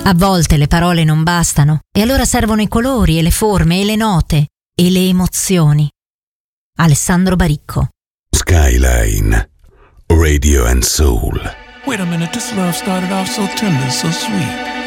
A volte le parole non bastano e allora servono i colori e le forme e le note e le emozioni. Alessandro Baricco. Skyline, Radio and Soul. Wait a minute, this love started off so tender, so sweet.